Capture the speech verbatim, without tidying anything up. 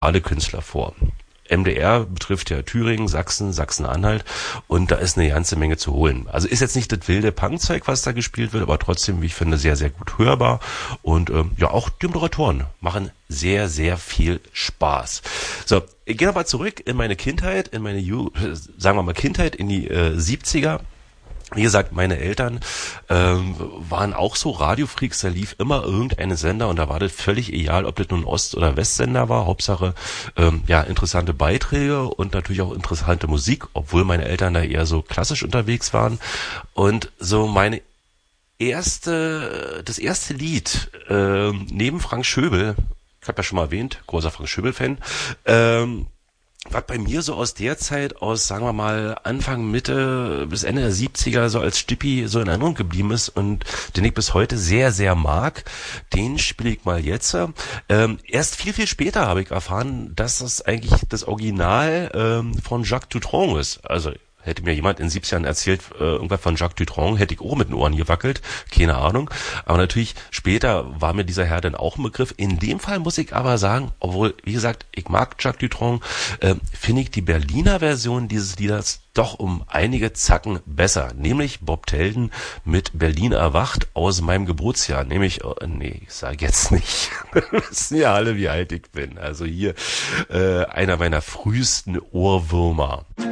alle Künstler vor. M D R betrifft ja Thüringen, Sachsen, Sachsen-Anhalt und da ist eine ganze Menge zu holen. Also ist jetzt nicht das wilde Punkzeug, was da gespielt wird, aber trotzdem, wie ich finde, sehr, sehr gut hörbar und ähm, ja, auch die Moderatoren machen sehr, sehr viel Spaß. So, ich gehe nochmal zurück in meine Kindheit, in meine, Ju- sagen wir mal Kindheit, in die äh, siebziger. Wie gesagt, meine Eltern ähm, waren auch so Radiofreaks, da lief immer irgendeine Sender und da war das völlig egal, ob das nun Ost- oder Westsender war. Hauptsache, ähm, ja, interessante Beiträge und natürlich auch interessante Musik, obwohl meine Eltern da eher so klassisch unterwegs waren. Und so meine erste, das erste Lied äh, neben Frank Schöbel, ich habe ja schon mal erwähnt, großer Frank Schöbel-Fan, ähm, was bei mir so aus der Zeit, aus, sagen wir mal, Anfang, Mitte bis Ende der siebziger so als Stippi so in Erinnerung geblieben ist und den ich bis heute sehr, sehr mag, den spiele ich mal jetzt. Ähm, erst viel, viel später habe ich erfahren, dass das eigentlich das Original ähm, von Jacques Dutronc ist. Also hätte mir jemand in den siebzigern erzählt, äh, irgendwas von Jacques Dutronc, hätte ich auch mit den Ohren gewackelt, keine Ahnung. Aber natürlich, später war mir dieser Herr dann auch ein Begriff. In dem Fall muss ich aber sagen, obwohl, wie gesagt, ich mag Jacques Dutronc, äh, finde ich die Berliner Version dieses Lieders doch um einige Zacken besser. Nämlich Bob Telden mit Berlin erwacht aus meinem Geburtsjahr. Nämlich, oh, nee, ich sage jetzt nicht. Wir wissen ja alle, wie alt ich bin. Also hier äh, einer meiner frühesten Ohrwürmer.